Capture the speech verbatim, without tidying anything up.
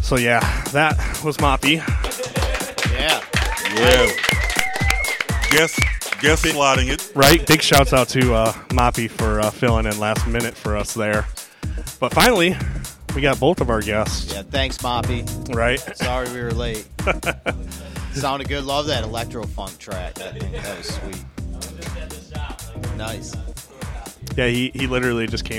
So, yeah, that was Moppy. Yeah. Yeah. Guess, guess slotting it. Right? Big shouts out to uh, Moppy for uh, filling in last minute for us there. But finally, we got both of our guests. Yeah, thanks, Moppy. Right? Sorry we were late. Sounded good. Love that electro funk track. That, that was sweet. Nice. Yeah, he, he literally just came